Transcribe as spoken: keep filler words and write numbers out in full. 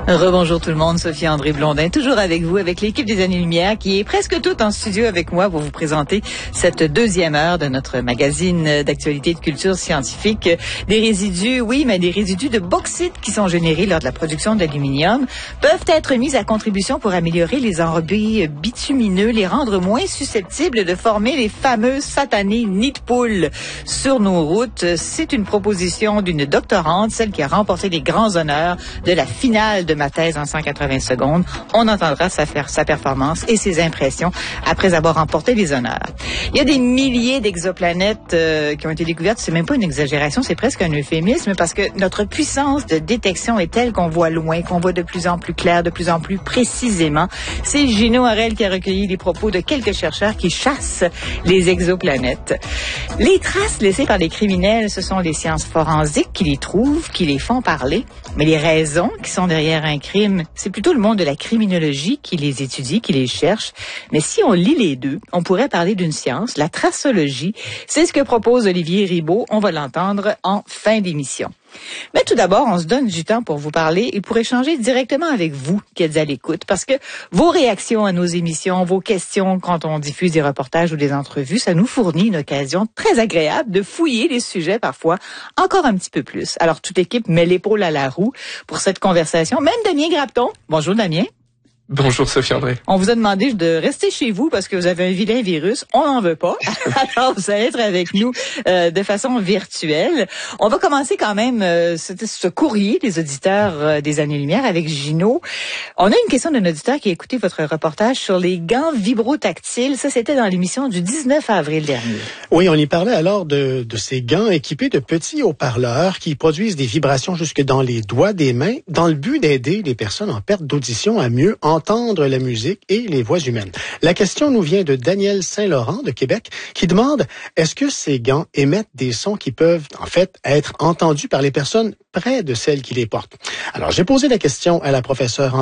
Rebonjour tout le monde, Sophie André Blondin, toujours avec vous, avec l'équipe des Années-Lumière qui est presque toute en studio avec moi pour vous présenter cette deuxième heure de notre magazine d'actualité et de culture scientifique. Des résidus, oui, mais des résidus de bauxite qui sont générés lors de la production d'aluminium peuvent être mis à contribution pour améliorer les enrobés bitumineux, les rendre moins susceptibles de former les fameux satanés nids de poules sur nos routes. C'est une proposition d'une doctorante, celle qui a remporté les grands honneurs de la finale de ma thèse en cent quatre-vingts secondes. On entendra sa, sa performance et ses impressions après avoir remporté les honneurs. Il y a des milliers d'exoplanètes euh, qui ont été découvertes. C'est même pas une exagération, c'est presque un euphémisme parce que notre puissance de détection est telle qu'on voit loin, qu'on voit de plus en plus clair, de plus en plus précisément. C'est Gino Harel qui a recueilli les propos de quelques chercheurs qui chassent les exoplanètes. Les traces laissées par les criminels, ce sont les sciences forensiques qui les trouvent, qui les font parler. Mais les raisons qui sont derrière un crime, c'est plutôt le monde de la criminologie qui les étudie, qui les cherche. Mais si on lit les deux, on pourrait parler d'une science, la tracologie. C'est ce que propose Olivier Ribaud. On va l'entendre en fin d'émission. Mais tout d'abord, on se donne du temps pour vous parler et pour échanger directement avec vous qui êtes à l'écoute, parce que vos réactions à nos émissions, vos questions quand on diffuse des reportages ou des entrevues, ça nous fournit une occasion très agréable de fouiller les sujets parfois encore un petit peu plus. Alors, toute l'équipe met l'épaule à la roue pour cette conversation. Même Damien Grapton. Bonjour Damien. Bonjour Sophie André. On vous a demandé de rester chez vous parce que vous avez un vilain virus. On n'en veut pas. Alors, vous allez être avec nous euh, de façon virtuelle. On va commencer quand même euh, ce, ce courrier des auditeurs euh, des Années-Lumière avec Gino. On a une question d'un auditeur qui a écouté votre reportage sur les gants vibrotactiles. Ça, c'était dans l'émission du dix-neuf avril dernier. Oui, on y parlait alors de, de ces gants équipés de petits haut-parleurs qui produisent des vibrations jusque dans les doigts des mains dans le but d'aider les personnes en perte d'audition à mieux entendre la musique et les voix humaines. La question nous vient de Daniel Saint-Laurent de Québec qui demande est-ce que ces gants émettent des sons qui peuvent en fait être entendus par les personnes près de celles qui les portent? Alors j'ai posé la question à la professeure